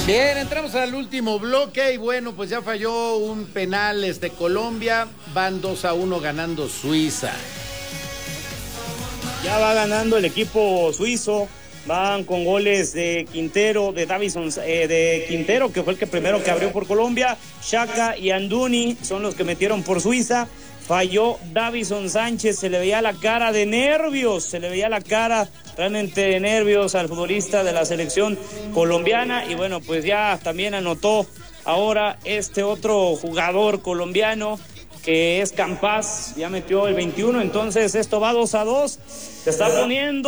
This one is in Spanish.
Bien, entramos al último bloque y bueno, pues ya falló un penal Colombia, van 2-1 ganando Suiza. Ya va ganando el equipo suizo, van con goles de Quintero, de Quintero, que fue el primero que abrió por Colombia, Xhaka y Anduni son los que metieron por Suiza. Falló Davison Sánchez, se le veía la cara de nervios, realmente de nervios al futbolista de la selección colombiana. Y bueno, pues ya también anotó ahora este otro jugador colombiano que es Campas, ya metió el 21, entonces esto va 2-2, se está poniendo